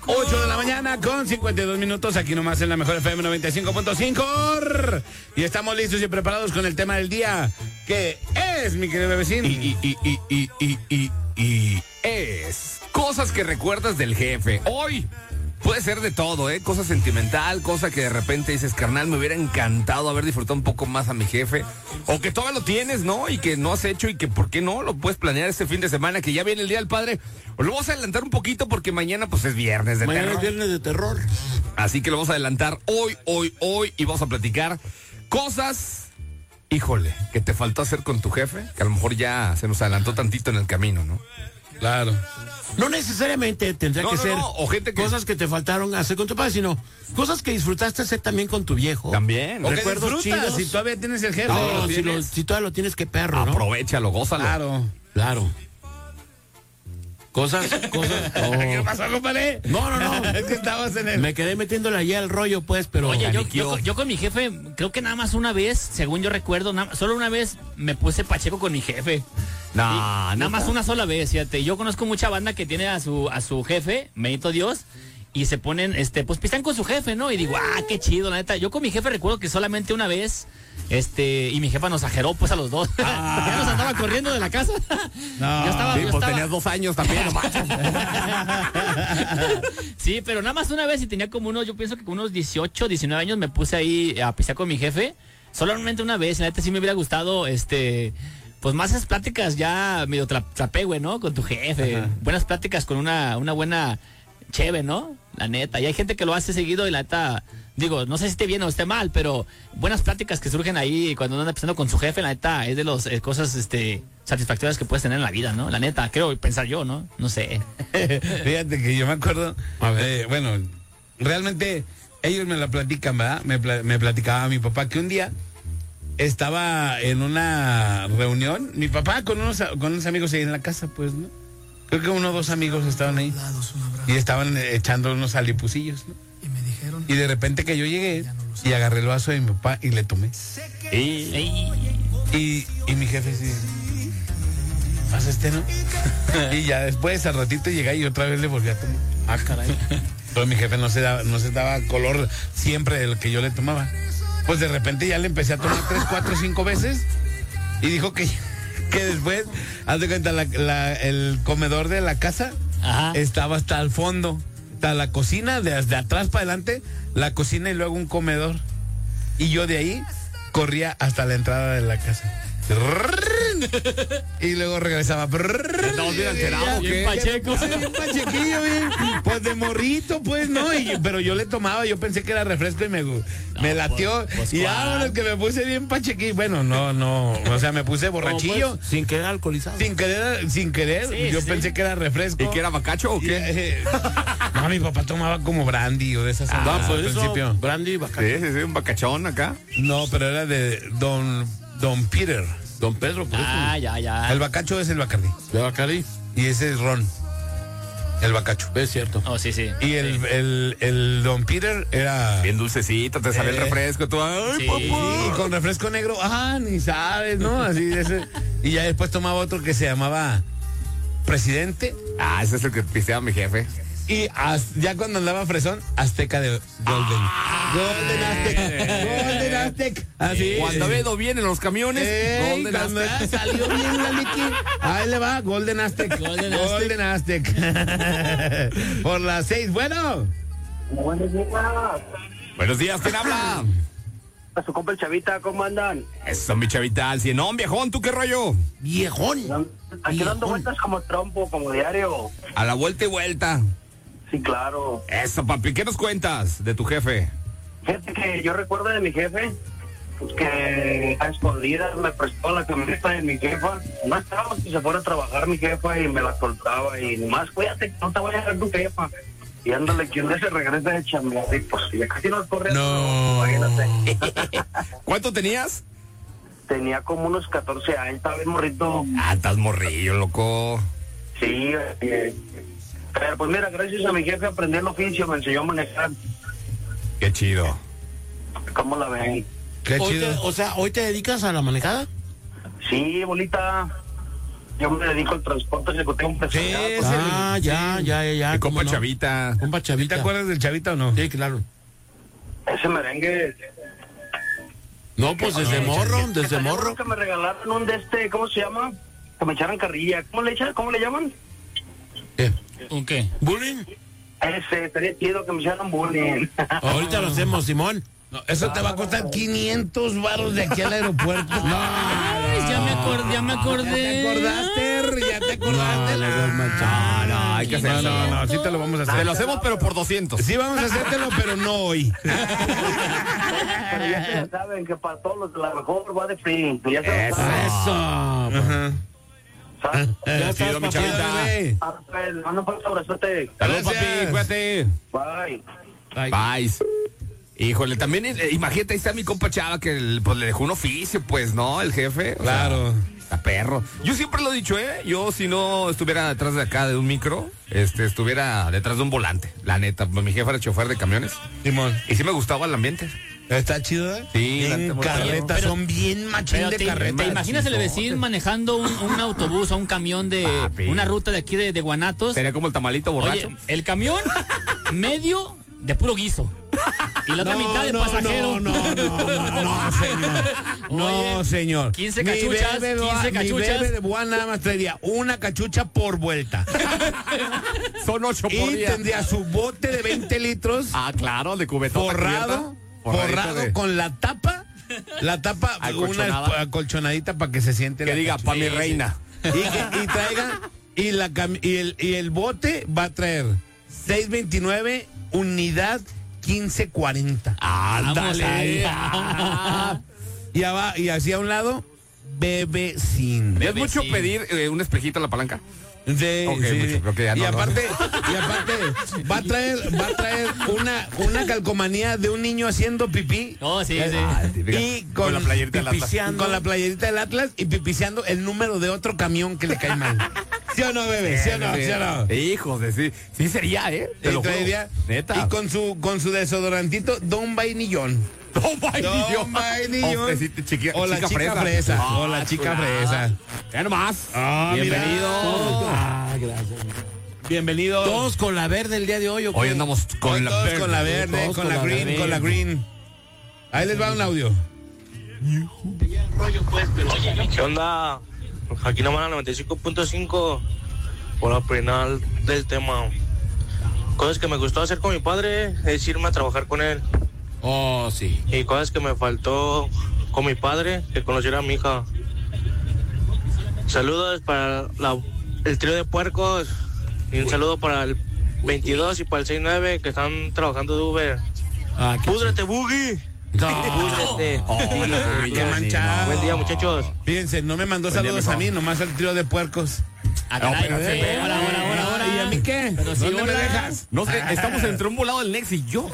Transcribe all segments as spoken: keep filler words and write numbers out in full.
ocho de la mañana con cincuenta y dos minutos, aquí nomás en la mejor F M noventa y cinco punto cinco. Y estamos listos y preparados con el tema del día, que es, mi querido bebecín. Y, y, y, y, y, y, y es cosas que recuerdas del jefe. Hoy puede ser de todo, ¿eh? Cosa sentimental, cosa que de repente dices, carnal, me hubiera encantado haber disfrutado un poco más a mi jefe. O que todavía lo tienes, ¿no? Y que no has hecho y que, ¿por qué no? Lo puedes planear este fin de semana, que ya viene el Día del Padre. O lo vamos a adelantar un poquito porque mañana, pues, es viernes de mañana terror. es viernes de terror. Así que lo vamos a adelantar hoy, hoy, hoy. Y vamos a platicar cosas, híjole, que te faltó hacer con tu jefe. Que a lo mejor ya se nos adelantó tantito en el camino, ¿no? Claro. No necesariamente tendrá No, que no, ser no, o gente que- cosas que te faltaron hacer con tu padre, sino cosas que disfrutaste hacer también con tu viejo. También. O que Recuerdos disfrutas, chidos. si todavía tienes el jefe. No, ¿lo si, lo- tienes? si todavía lo tienes, que perro, ¿no? Aprovechalo, gózalo. Claro. Claro. Cosas, cosas. ¿Qué oh. pasó, compadre? No, no, no. Es que estabas en el... Me quedé metiéndole allá el rollo, pues, pero. Oye, yo, Caniqueó. yo, yo con mi jefe, creo que nada más una vez, según yo recuerdo, na- solo una vez me puse pacheco con mi jefe. No, Y no. nada más una sola vez, fíjate. Yo conozco mucha banda que tiene a su, a su jefe, bendito Dios, y se ponen, este, pues pistan con su jefe, ¿no? Y digo, ah, qué chido, la neta. Yo con mi jefe recuerdo que solamente una vez, este, y mi jefa nos ajeró pues a los dos. Ah. Ya nos andaba corriendo de la casa. No. Yo estaba, Sí, yo pues estaba- tenías dos años también, no manches. Sí, pero nada más una vez y tenía como unos, yo pienso que como unos dieciocho, diecinueve años me puse ahí a pisar con mi jefe. Solamente una vez, la neta sí me hubiera gustado, este, pues más esas pláticas ya medio tra trapé, güey, ¿no? Con tu jefe. Ajá. Buenas pláticas con una, una buena cheve, ¿no? La neta. Y hay gente que lo hace seguido y la neta, digo, no sé si esté bien o esté mal, pero buenas pláticas que surgen ahí cuando uno anda empezando con su jefe, la neta, es de las eh, cosas, este, satisfactorias que puedes tener en la vida, ¿no? La neta, creo pensar yo, ¿no? No sé. Fíjate que yo me acuerdo, A ver. eh, bueno, realmente ellos me la platican, ¿verdad? Me, pla- me platicaba mi papá que un día estaba en una reunión, mi papá con unos, con unos amigos ahí en la casa, pues, ¿no? Creo que uno o dos amigos estaban ahí y estaban eh, echando unos alipucillos, ¿no? Y de repente que yo llegué y agarré el vaso de mi papá y le tomé. Y Ey. Y, y mi jefe sí, ¿pasa este, no? Y ya después, al ratito llegué y otra vez le volví a tomar. Ah, caray. Pero mi jefe no se daba, no se daba color siempre de lo que yo le tomaba. Pues de repente ya le empecé a tomar tres, cuatro, cinco veces. Y dijo que, que después, haz de cuenta, la- la- el comedor de la casa Ajá. estaba hasta el fondo. Hasta la cocina, desde atrás para adelante, la cocina y luego un comedor. Y yo de ahí corría hasta la entrada de la casa. Y luego regresaba. ¿Estabas bien alterado o Bien qué? pacheco. Sí, bien pachequillo, bien. Pues de morrito, pues, ¿no? Y- pero yo le tomaba, yo pensé que era refresco y me, gu- me latió. pues, pues, y ¿cuál? vámonos, que me puse bien pachequillo. Bueno, no, no. O sea, me puse borrachillo. Como, pues, sin querer alcoholizado. Sin querer, sin querer. Sí, yo sí, pensé sí. que era refresco. ¿Y que era bacacho o Y, qué? eh, no, mi papá tomaba como brandy o de esas No, cosas por al eso, principio. Brandy y Bacardi. Sí, sí, sí, un bacachón acá. No, pero era de Don, Don Peter. Don Pedro, por Ah, eso. ya, ya. El bacacho es el Bacardi. De Bacardi. Y ese es ron. El bacacho. Es cierto. Oh, sí, sí. Y el, el, el Don Peter era... Bien dulcecito, te sale el Eh. refresco. Tú, ay, Sí. papá. Sí, con refresco negro. Ah, ni sabes, ¿no? Así de ese. Y ya después tomaba otro que se llamaba Presidente. Ah, ese es el que pisteaba mi jefe. Y as- ya cuando andaba fresón, Azteca de Golden. Golden Aztec. Golden Aztec. Así. Cuando vedo bien en los camiones, Ey, Golden cuando Aztec. salió bien la Mickey. Ahí le va, Golden Aztec. Golden Golden Aztec. Por las seis. Bueno. Buenos días. Buenos días, ¿quién habla? A su compa el Chavita, ¿cómo andan? Eso, mi chavita, al cienón, viejón, ¿tú qué rollo? Viejón. Aquí dando Viejón. vueltas como trompo, como diario. A la vuelta y vuelta. Sí, claro. Eso, papi, ¿qué nos cuentas de tu jefe? Fíjate que yo recuerdo de mi jefe, pues que a escondidas me prestó la camioneta de mi jefa. No estábamos que se fuera a trabajar mi jefa y me la soltaba y nomás, cuídate, que no te vaya a dejar tu jefa. Y ándale, que un día se regresa de chambear y pues ya casi nos corre. No. Imagínate. ¿Cuánto tenías? Tenía como unos catorce años, estaba bien morrito. Ah, estás morrillo, loco. Sí, eh, pero pues mira, gracias a mi jefe aprendí el oficio, me enseñó a manejar. Qué chido. ¿Cómo la ven? Qué Hoy te- chido. o sea, ¿hoy te dedicas a la manejada? Sí, bolita. yo me dedico al transporte ejecutivo empresarial. Sí, Ah, ya, ya, ya, ya. Mi compa ¿cómo no? Chavita. Compa ¿Y Chavita. te acuerdas del Chavita o no? Sí, claro. Ese merengue. No, pues desde morro, desde Estaría morro. bueno que me regalaron un de este, ¿cómo se llama? Que me echaran carrilla. ¿Cómo le echan? ¿Cómo le llaman? ¿Qué? ¿Un qué? ¿Bullying? Ese, estaría chido que me echaran bullying. Ahorita lo hacemos, Simón. No, eso te va a costar quinientos baros de aquí al aeropuerto. No, Ay, ya me acordé, ya me acordé. ¿Ya te acordaste? ¿Ya te acordaste? No, no, no, No, no, hay que No, hacerlo. no, no, sí te lo vamos a Te hacer. lo hacemos, pero por doscientos. Sí vamos a hacértelo, pero no hoy. Pero ya se lo saben que para todos los de la mejor va de free. Ya se lo saben. Eso. Ajá. ¿Sabes? Ya estás, chido, mi papá. Chavita. bebé. Ah, pues, les mando un fuerte abrazote. Saludos, Gracias. papi, cuídate. Bye. Ay. Bye. Híjole, también, eh, imagínate, ahí está mi compa Chava que el- pues, le dejó un oficio, pues, ¿no? El jefe. O Claro. sea, está perro. Yo siempre lo he dicho, ¿eh? Yo, si no estuviera detrás de acá de un micro, este, estuviera detrás de un volante. La neta, pues, mi jefe era chofer de camiones. Simón. Y sí me gustaba el ambiente. ¿Está chido, eh? Sí, Bien la- carreta, pero- son bien machín Pero de te, carreta. ¿te imaginas el vecino manejando un, un autobús o un camión de Papi. una ruta de aquí de, de Guanatos? Sería como el tamalito borracho. Oye, el camión medio de puro guiso. Y la otra mitad de no, pasajero. No, no, no, no, no, señor. No, Oye, señor. quince Mi cachuchas, bebé de Boa- quince cachuchas. Mi bebé de Boa nada más traería una cachucha por vuelta. Son ocho por Y día. tendría su bote de veinte litros Ah, claro, de cubetón. forrado, forrado con la tapa. La tapa, una Acolchonada. acolchonadita para que se siente Que la diga, cachucha. pa' mi reina. Y, que, y traiga, y, la, cam- y, el, y el bote va a traer seiscientos veintinueve unidad quince cuarenta. Ándale. Y, aba- y así a un lado, bebe sin. ¿Es mucho pedir eh, un espejito a la palanca? Sí, Ok, sí. mucho, ok, ya y no, no. aparte, y aparte va a traer, va a traer una, una calcomanía de un niño haciendo pipí. Oh, sí, sí. Ah, típica. Y con, Con la playerita del Atlas. pipiseando- con la playerita del Atlas y pipiseando el número de otro camión que le cae mal. ¿Sí o no, bebé? ¿Sí o no? ¿Sí o no? Hijos de sí. Sí sería, ¿eh? Te Y lo juro. traería- Neta. Y con su, con su desodorantito, Don Vainillón. Don Vainillón. Don Vainillón. O, decirte, chiqui- O la chica fresa. fresa. Ah, O la chica chulada. fresa. Ya nomás. Ah, mira. Bienvenido. Ah, gracias. Bienvenido. Todos con la verde el día de hoy, ¿o Hoy qué? andamos con Hoy la todos verde. con la verde, Todos con, con la la green, verde. con la green. Ahí les va un audio. ¿Qué onda? Aquí nomás a noventa y cinco punto cinco por la final del tema. Cosas que me gustó hacer con mi padre es irme a trabajar con él. Oh, sí. Y cosas que me faltó con mi padre, que conociera a mi hija. Saludos para la- el trío de puercos y un saludo para el veintidós y para el sesenta y nueve que están trabajando de Uber. Ah, qué ¡Púdrete, Boogie! ¡Púdrete! Qué manchado. Buen día, muchachos. Fíjense, no me mandó Buen día, saludos mijo. a mí, nomás al trío de puercos. Ah, caray. No, pero- Sí, ahora, ahora, ahora, ahora. ¿Y a mí qué? Pero si ¿Dónde me hola. dejas? No sé, estamos entre un volado del Nex y yo.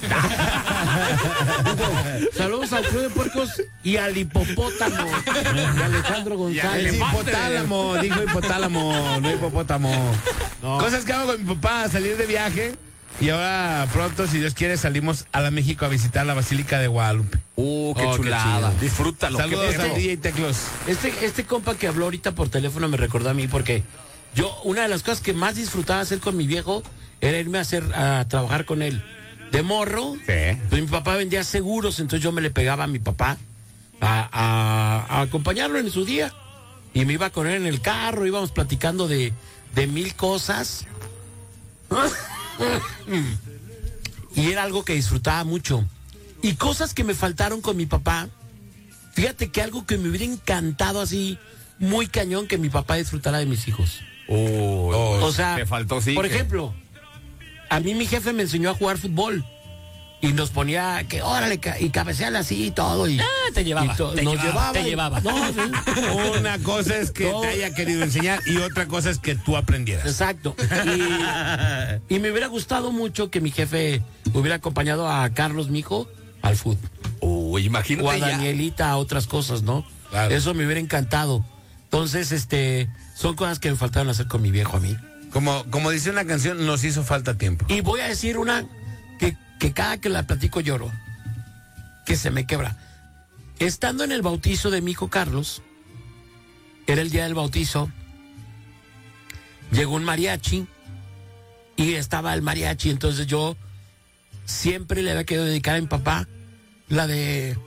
Saludos al Club de Puercos y al hipopótamo de Alejandro Es González. hipotálamo, dijo hipotálamo, no hipopótamo. No. Cosas que hago con mi papá, salir de viaje. Y ahora pronto, si Dios quiere, salimos a la México a visitar la Basílica de Guadalupe. Uh, qué Oh, qué chulada. chido. Disfrútalo. Saludos qué al perro. D J Teclos. Este, este compa que habló ahorita por teléfono me recordó a mí porque yo, una de las cosas que más disfrutaba hacer con mi viejo era irme a hacer, a trabajar con él. De morro, Sí. pues mi papá vendía seguros, entonces yo me le pegaba a mi papá a, a- a acompañarlo en su día. Y me iba con él en el carro, íbamos platicando de, de mil cosas. Y era algo que disfrutaba mucho. Y cosas que me faltaron con mi papá. Fíjate que algo que me hubiera encantado así, muy cañón, que mi papá disfrutara de mis hijos. Uh, O sea, te faltó, sí. por que- ejemplo, a mí mi jefe me enseñó a jugar fútbol. Y nos ponía que órale, ca- y cabeceala así y todo. Y, Ah, te llevaba, y to- te nos llevaba, llevaba. te y- llevaba. No, sí. Una cosa es que No. te haya querido enseñar y otra cosa es que tú aprendieras. Exacto. Y, y me hubiera gustado mucho que mi jefe hubiera acompañado a Carlos, mi hijo, al fútbol. Uy, imagínate O a ya. Danielita a otras cosas, ¿no? Claro. Eso me hubiera encantado. Entonces, este, son cosas que me faltaron hacer con mi viejo a mí. Como, como dice una canción, nos hizo falta tiempo. Y voy a decir una que, que cada que la platico lloro, que se me quebra. Estando en el bautizo de mi hijo Carlos, era el día del bautizo, llegó un mariachi y estaba el mariachi, entonces yo siempre le había querido dedicar a mi papá la de...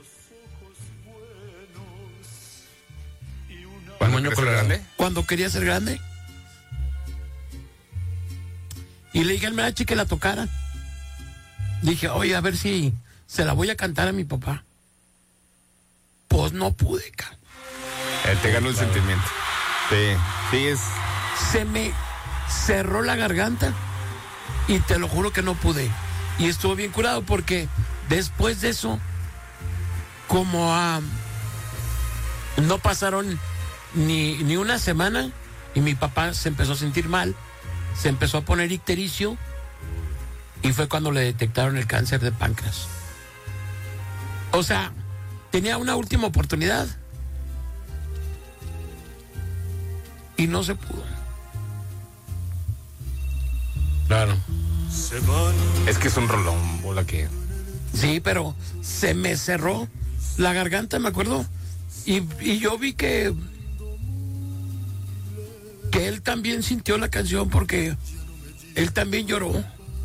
¿Cuándo Moño quieres ser colorado. grande? Cuando quería ser grande. Y le dije al mariachi que la tocara. Dije, oye, a ver si se la voy a cantar a mi papá. Pues no pude, cabrón. Él te ganó el sentimiento. Sí, sí es. Se me cerró la garganta y te lo juro que no pude. Y estuvo bien curado porque después de eso, como a... no pasaron ni, ni una semana y mi papá se empezó a sentir mal, se empezó a poner ictericio y fue cuando le detectaron el cáncer de páncreas. O sea, tenía una última oportunidad y no se pudo. Claro. Es que es un rolón, bola que. Sí, pero se me cerró la garganta, me acuerdo. Y, y yo vi que que él también sintió la canción porque él también lloró.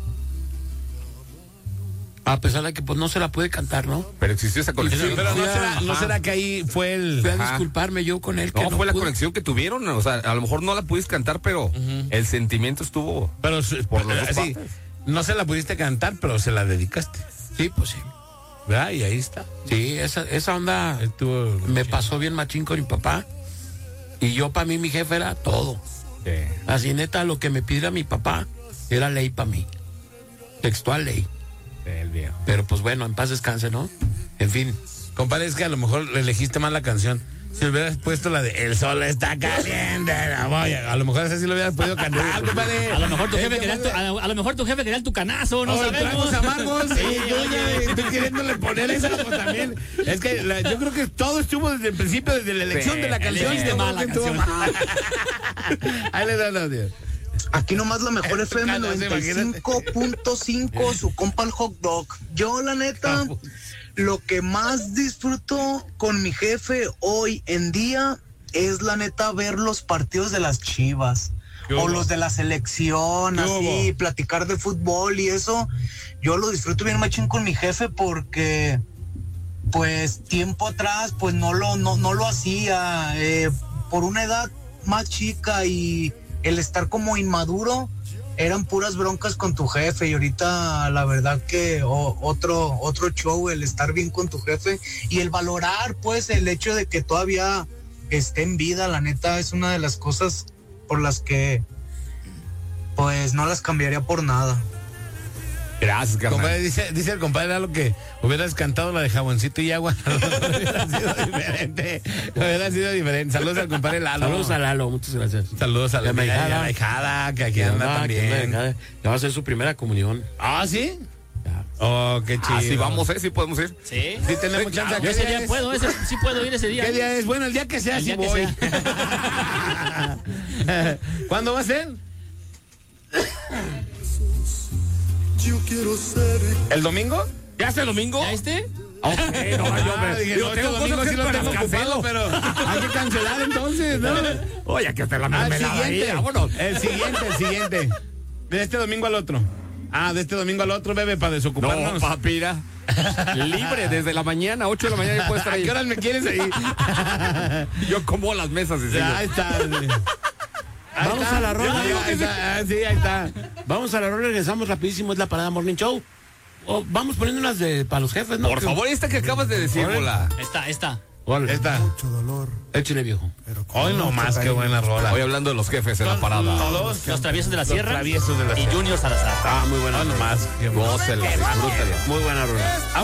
A pesar de que pues no se la pude cantar, ¿no? Pero existió esa conexión. Pero no Fui a- será, no ajá. será que ahí fue el... Fui a Ajá. disculparme yo con él. Que No, no fue la pude. conexión que tuvieron. O sea, a lo mejor no la pudiste cantar, pero el sentimiento estuvo. Pero su- Por los dos sí, partes. no se la pudiste cantar, pero se la dedicaste. Sí, pues sí. ¿Verdad? Y ahí está. Sí, esa, esa onda Estuvo... me pasó bien machín con mi papá. Y yo para mí mi jefe era todo. Sí. Así neta, lo que me pidiera mi papá era ley para mí. Textual ley. El viejo. Pero pues bueno, en paz descanse, ¿no? En fin. Compadre, es que a lo mejor le elegiste mal la canción. Si hubieras puesto la de El sol está caliente, la voy a... a lo mejor así lo hubieras podido cantar, compadre. A lo mejor tu Es jefe que, quería tu, compadre, a, a lo mejor tu jefe quería el tucanazo, no oh, sabemos. tragos amargos. Sí, Sí, oye, tú queriéndole poner esa, pues también. Es que la- yo creo que todo estuvo desde el principio, desde la elección Sí, de la canción. elegiste Yo creo mal la que estuvo canción. mal. Ahí le da el audio. Aquí nomás la mejor F M Cállate, noventa y cinco punto cinco, su compa el hot dog. Yo, la neta, lo que más disfruto con mi jefe hoy en día es, la neta, ver los partidos de las Chivas. ¿Qué O hubo? los de la selección, ¿Qué así, hubo? platicar de fútbol y eso. Yo lo disfruto bien machín con mi jefe porque, pues, tiempo atrás, pues, no lo, no, no lo hacía. Eh, por una edad más chica y el estar como inmaduro, eran puras broncas con tu jefe. Y ahorita, la verdad que o- otro, otro show, el estar bien con tu jefe y el valorar, pues, el hecho de que todavía esté en vida, la neta, es una de las cosas por las que pues no las cambiaría por nada. Gracias, carnal. Compadre, dice, dice el compadre Lalo que hubieras cantado la de jaboncito y agua. Hubiera sido diferente. Hubiera sido diferente. Saludos al compadre Lalo. Saludos a Lalo, muchas gracias. Saludos a la, Y a la hijada. y a la hijada, que aquí Ya anda va, que también. anda- Ya va a ser su primera comunión. Ah, ¿sí? Ya. Oh, qué chido. Ah, sí, vamos, ¿eh? Sí podemos ir. Sí. Sí tenemos chance. Yo ¿Qué ese día día es? puedo, ese, sí puedo ir ese día. ¿Qué día es? Bueno, el día que sea, El sí día que voy. sea. ¿Cuándo va a ser? ¿El domingo? ¿Ya es el domingo? ¿Ya viste? Ok, no, yo me- Ah, dije, yo no, tengo este domingo cosas sí que lo para tengo ocupado, Cancelo. pero hay que cancelar entonces, ¿no? Oye, que te la Al mermelada ahí, siguiente. vámonos. El siguiente, el siguiente. De este domingo al otro. Ah, de este domingo al otro, bebé, para No, desocuparnos. papira. Libre, desde la mañana, ocho de la mañana, ya puedo estar ¿A ahí. qué horas me quieres ahí? Yo como las mesas y Ya, ahí está. sí. Ahí Vamos está. a la rola. Ahí ahí está. Ah, sí, ahí está. Vamos a la rola, regresamos rapidísimo, es la parada Morning Show. O vamos poniendo unas de para los jefes, ¿no? Por favor, esta que acabas de decir, bola. Esta, esta. Órale. Está. Échale, viejo. Hoy nomás, qué buena rola. Hoy hablando de los jefes en la parada. Todos Los traviesos de la los sierra. traviesos de la Y sierra. Junior Salazar. Ah, muy buena. Hoy nomás. qué Gócela, disfrútala. Muy buena rola.